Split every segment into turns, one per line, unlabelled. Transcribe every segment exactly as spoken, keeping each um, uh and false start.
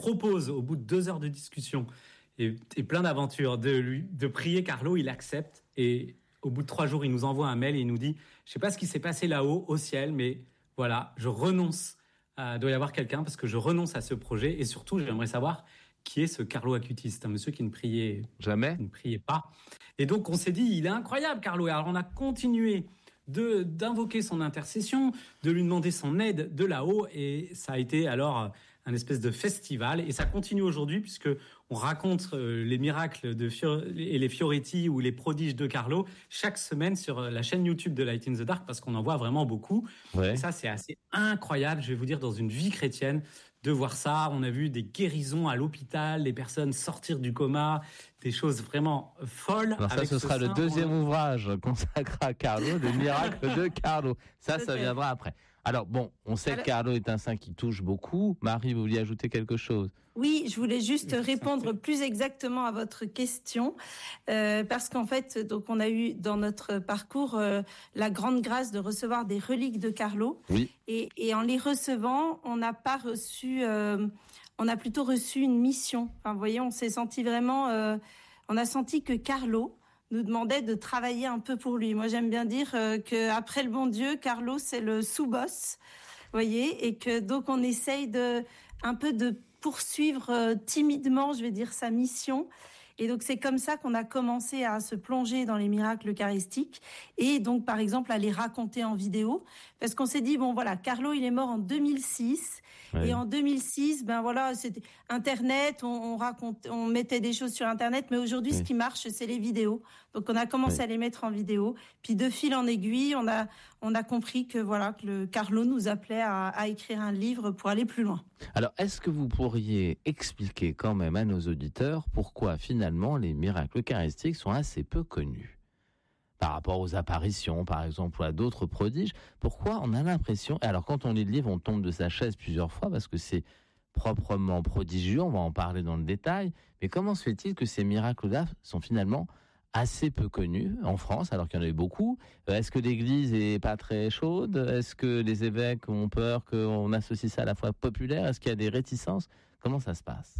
propose, au bout de deux heures de discussion et, et plein d'aventures, de, lui, de prier Carlo. Il accepte et au bout de trois jours, il nous envoie un mail et il nous dit « Je sais pas ce qui s'est passé là-haut, au ciel, mais voilà, je renonce. Il doit y avoir quelqu'un parce que je renonce à ce projet. Et surtout, j'aimerais savoir qui est ce Carlo Acutis. C'est un monsieur qui ne priait
jamais,
qui ne priait pas. Et donc, on s'est dit, il est incroyable, Carlo. Et alors, on a continué de, d'invoquer son intercession, de lui demander son aide de là-haut. Et ça a été alors un espèce de festival. Et ça continue aujourd'hui puisque on raconte les miracles de Fior- et les Fioretti ou les prodiges de Carlo chaque semaine sur la chaîne YouTube de Light in the Dark parce qu'on en voit vraiment beaucoup. Ouais. Et ça, c'est assez incroyable, je vais vous dire, dans une vie chrétienne, de voir ça. On a vu des guérisons à l'hôpital, des personnes sortir du coma, des choses vraiment folles.
Alors ça, ce sera le deuxième on... ouvrage consacré à Carlo, le miracle de Carlo. Ça, ça viendra après. Alors bon, on sait Alors... que Carlo est un saint qui touche beaucoup. Marie, vous vouliez ajouter quelque chose ?
Oui, je voulais juste répondre plus exactement à votre question, euh, parce qu'en fait, donc on a eu dans notre parcours euh, la grande grâce de recevoir des reliques de Carlo,
oui.
et, et en les recevant, on n'a pas reçu, euh, on a plutôt reçu une mission. Enfin, vous voyez, on s'est senti vraiment, euh, on a senti que Carlo nous demandait de travailler un peu pour lui. Moi, j'aime bien dire euh, que après le bon Dieu, Carlo c'est le sous-boss, vous voyez, et que donc on essaye de un peu de poursuivre euh, timidement, je vais dire, sa mission. Et donc, c'est comme ça qu'on a commencé à se plonger dans les miracles eucharistiques et donc, par exemple, à les raconter en vidéo. Parce qu'on s'est dit, bon, voilà, Carlo, il est mort en deux mille six. Ouais. Et en deux mille six, ben voilà, c'était Internet, on, on raconte, on mettait des choses sur Internet. Mais aujourd'hui, oui. ce qui marche, c'est les vidéos. Donc, on a commencé oui. à les mettre en vidéo. Puis, de fil en aiguille, on a, on a compris que, voilà, que le Carlo nous appelait à, à écrire un livre pour aller plus loin.
Alors, est-ce que vous pourriez expliquer quand même à nos auditeurs pourquoi, finalement, les miracles eucharistiques sont assez peu connus par rapport aux apparitions, par exemple, ou à d'autres prodiges? Pourquoi on a l'impression... Alors, quand on lit le livre, on tombe de sa chaise plusieurs fois parce que c'est proprement prodigieux, on va en parler dans le détail, mais comment se fait-il que ces miracles-là sont finalement assez peu connus en France, alors qu'il y en a eu beaucoup? Est-ce que l'Église est pas très chaude? Est-ce que les évêques ont peur qu'on associe ça à la foi populaire? Est-ce qu'il y a des réticences? Comment ça se passe?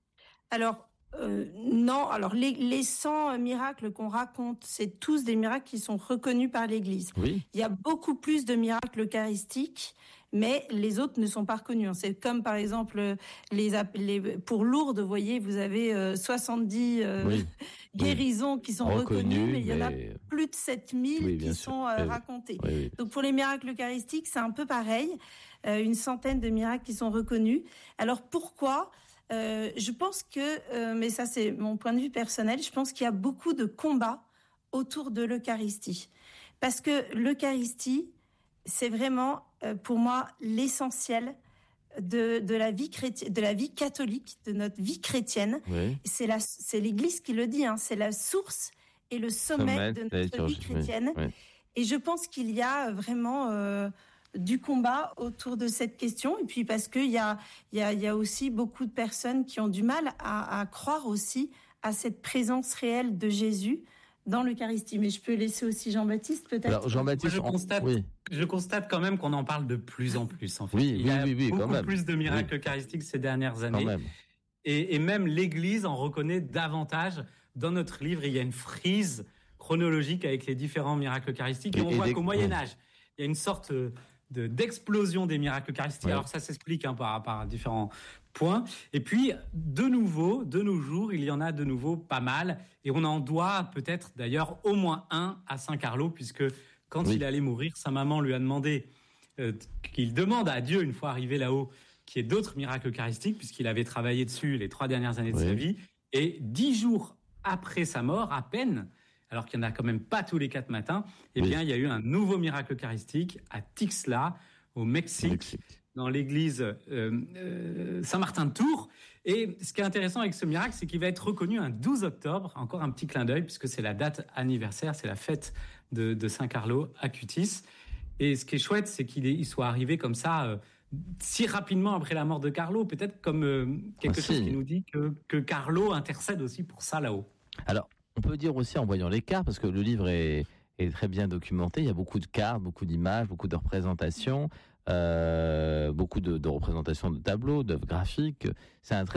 Alors, Euh, non, alors les, les cent miracles qu'on raconte, c'est tous des miracles qui sont reconnus par l'Église.
Oui.
Il y a beaucoup plus de miracles eucharistiques, mais les autres ne sont pas reconnus. C'est comme par exemple les, les pour Lourdes, vous voyez, vous avez euh, soixante-dix euh, oui. guérisons oui. qui sont reconnues, reconnues mais il y en a mais... plus de sept mille oui, qui sûr. sont euh, oui. racontées. Oui, oui. Donc pour les miracles eucharistiques, c'est un peu pareil, euh, une centaine de miracles qui sont reconnus. Alors pourquoi ? Euh, je pense que, euh, mais ça c'est mon point de vue personnel, je pense qu'il y a beaucoup de combats autour de l'Eucharistie. Parce que l'Eucharistie, c'est vraiment, euh, pour moi, l'essentiel de, de, la vie chrétienne, de la vie catholique, de notre vie chrétienne.
Oui.
C'est, la, c'est l'Église qui le dit, hein, c'est la source et le sommet, sommet de notre vie chrétienne. Oui. Oui. Et je pense qu'il y a vraiment... Euh, du combat autour de cette question, et puis parce qu'il y a, il y a, il y a aussi beaucoup de personnes qui ont du mal à, à croire aussi à cette présence réelle de Jésus dans l'Eucharistie. Mais je peux laisser aussi Jean-Baptiste, peut-être.
Alors, Jean-Baptiste,
je constate,
oui.
je constate quand même qu'on en parle de plus en plus, en fait.
Oui,
il y a
oui, oui, oui,
beaucoup
quand même.
plus de miracles
oui.
eucharistiques ces dernières années.
Quand même.
Et, et même l'Église en reconnaît davantage. Dans notre livre, il y a une frise chronologique avec les différents miracles eucharistiques. Et, et on et voit des... qu'au Moyen-Âge, il y a une sorte... De, d'explosion des miracles eucharistiques. Ouais. Alors ça s'explique hein, par, par différents points. Et puis, de nouveau, de nos jours, il y en a de nouveau pas mal. Et on en doit peut-être d'ailleurs au moins un à Saint Carlo, puisque quand oui. il allait mourir, sa maman lui a demandé euh, qu'il demande à Dieu, une fois arrivé là-haut, qu'il y ait d'autres miracles eucharistiques, puisqu'il avait travaillé dessus les trois dernières années de oui. sa vie. Et dix jours après sa mort, à peine, alors qu'il n'y en a quand même pas tous les quatre matins, eh oui. bien, il y a eu un nouveau miracle eucharistique à Tixla, au Mexique, Mexique. dans l'église euh, euh, Saint-Martin de Tours. Et ce qui est intéressant avec ce miracle, c'est qu'il va être reconnu un douze octobre, encore un petit clin d'œil, puisque c'est la date anniversaire, c'est la fête de, de Saint Carlo Acutis. Et ce qui est chouette, c'est qu'il est, il soit arrivé comme ça, euh, si rapidement après la mort de Carlo, peut-être comme euh, quelque ah, chose si. qui nous dit que, que Carlo intercède aussi pour ça là-haut.
Alors, on peut dire aussi en voyant les cartes, parce que le livre est, est très bien documenté, il y a beaucoup de cartes, beaucoup d'images, beaucoup de représentations, euh, beaucoup de, de représentations de tableaux, d'œuvres graphiques. C'est un très